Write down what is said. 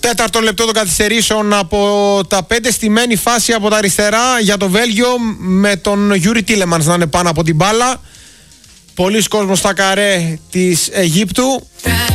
Τέταρτο λεπτό των καθυστερήσεων από τα 5, στημένη φάση από τα αριστερά για το Βέλγιο με τον Γιούρι Τίλεμανς να είναι πάνω από την μπάλα. Πολλοί κόσμος στα καρέ της Αιγύπτου.